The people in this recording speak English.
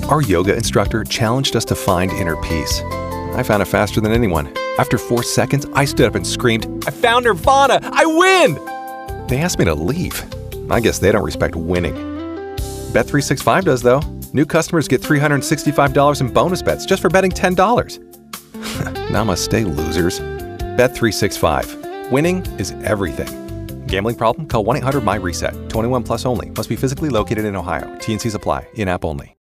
Our yoga instructor challenged us to find inner peace. I found it faster than anyone. After 4 seconds, I stood up and screamed, "I found Nirvana! I win!" They asked me to leave. I guess they don't respect winning. Bet365 does, though. New customers get $365 in bonus bets just for betting $10. Namaste, losers. Bet365. Winning is everything. Gambling problem? Call 1-800-MY-RESET. 21 plus only. Must be physically located in Ohio. T&Cs apply. In-app only.